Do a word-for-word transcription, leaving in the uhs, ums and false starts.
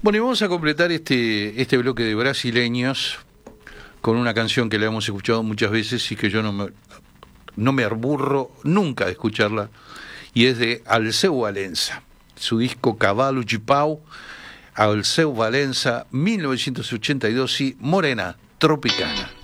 Bueno, y vamos a completar este, este bloque de brasileños con una canción que la hemos escuchado muchas veces y que yo no me, no me aburro nunca de escucharla, y es de Alceu Valença, su disco Cavalo de Pau, Alceu Valença, mil novecientos ochenta y dos, y Morena Tropicana.